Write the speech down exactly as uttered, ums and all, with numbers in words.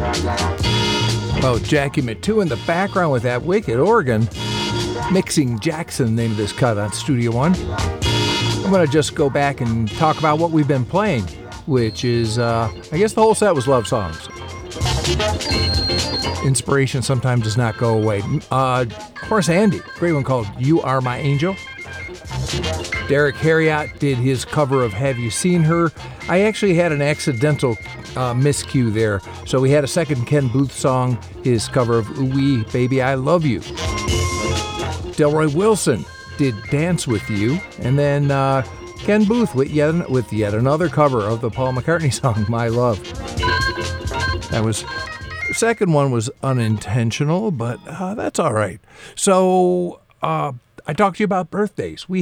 Oh, Jackie Matu in the background with that wicked organ. Mixing Jackson, name of this cut on Studio One. I'm going to just go back and talk about what we've been playing, which is, uh, I guess the whole set was love songs. Inspiration sometimes does not go away. Uh, Horace Andy, great one called You Are My Angel. Derek Harriott did his cover of Have You Seen Her? I actually had an accidental uh, miscue there. So we had a second Ken Booth song, his cover of Ooh Wee, Baby I Love You. Delroy Wilson did Dance With You. And then uh, Ken Booth with yet, with yet another cover of the Paul McCartney song, My Love. That was... The second one was unintentional, but uh, that's all right. So uh, I talked to you about birthdays. We